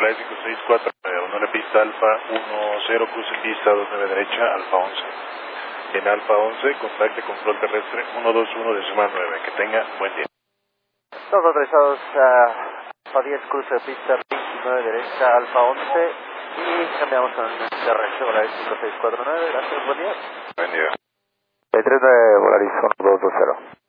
Volaris 564, una pista Alfa 10, cruce pista 29 derecha, Alfa 11. En Alfa 11, contacte control terrestre 121 decimal 9. Que tenga buen día. Todos autorizados Alfa 10, cruce pista 29 derecha, Alfa 11. Y cambiamos con el terrestre, Volaris 5649. Gracias, buen día. Buen día. 39 Volaris 1220.